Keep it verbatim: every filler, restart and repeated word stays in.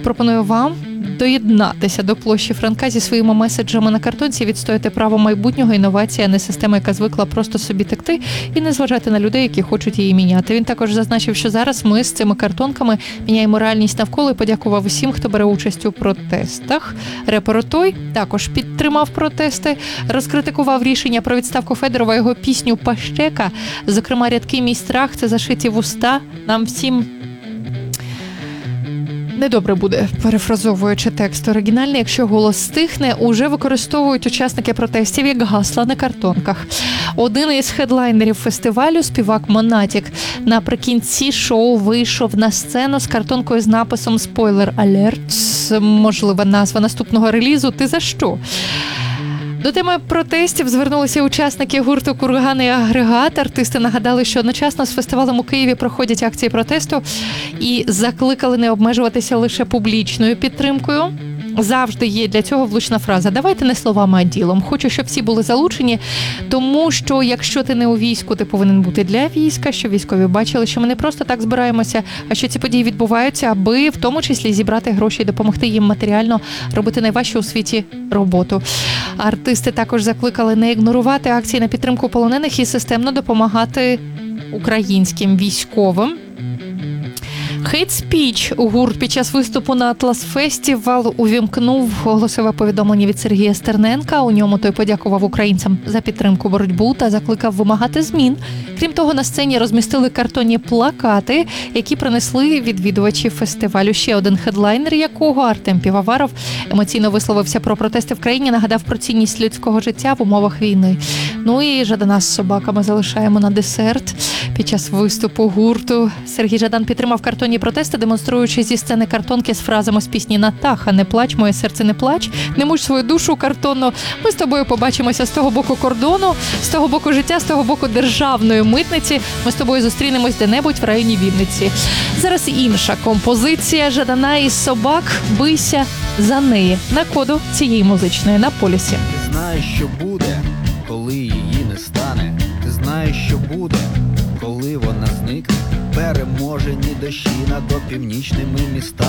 пропоную вам доєднатися до площі Франка зі своїми меседжами на картонці, відстояти право майбутнього, інновація, а не система, яка звикла просто собі текти, і не зважати на людей, які хочуть її міняти. Він також зазначив, що зараз ми з цими картонками міняємо реальність навколо, і подякував усім, хто бере участь у протестах. Репер той також підтримав протести, розкритикував рішення про відставку Федорова, його пісню «Пащека». Зокрема, рядки «Мій страх» – це зашиті вуста. Нам всім недобре буде, перефразовуючи текст оригінальний, якщо голос стихне, уже використовують учасники протестів як гасла на картонках. Один із хедлайнерів фестивалю, співак Монатік, наприкінці шоу вийшов на сцену з картонкою з написом «Спойлер алерт», можлива назва наступного релізу «Ти за що?». До теми протестів звернулися учасники гурту «Курган» і «Агрегат». Артисти нагадали, що одночасно з фестивалем у Києві проходять акції протесту і закликали не обмежуватися лише публічною підтримкою. Завжди є для цього влучна фраза «давайте не словами, а ділом». Хочу, щоб всі були залучені, тому що якщо ти не у війську, ти повинен бути для війська, щоб військові бачили, що ми не просто так збираємося, а що ці події відбуваються, аби в тому числі зібрати гроші і допомогти їм матеріально робити найважчу у світі роботу. Артисти також закликали не ігнорувати акції на підтримку полонених і системно допомагати українським військовим. Хейт спіч у гурт під час виступу на Атлас Фестівал увімкнув голосове повідомлення від Сергія Стерненка. У ньому той подякував українцям за підтримку боротьбу та закликав вимагати змін. Крім того, на сцені розмістили картонні плакати, які принесли відвідувачі фестивалю. Ще один хедлайнер, якого Артем Півоваров емоційно висловився про протести в країні, нагадав про цінність людського життя в умовах війни. Ну і Жадана з собаками залишаємо на десерт. Під час виступу гурту Сергій Жадан підтримав картонні протести, демонструючи зі сцени картонки з фразами з пісні «Натаха, не плач, моє серце не плач, не муч свою душу картонну. Ми з тобою побачимося з того боку кордону, з того боку життя, з того боку державної митниці. Ми з тобою зустрінемось де-небудь в районі Вінниці». Зараз інша композиція Жадана із собак «Бийся за неї» на коду цієї музичної на полюсі. Ти знаєш, що буде, коли її не стане. Ти знаєш, що буде, коли вона зникне. Переможені дощі над північними містами.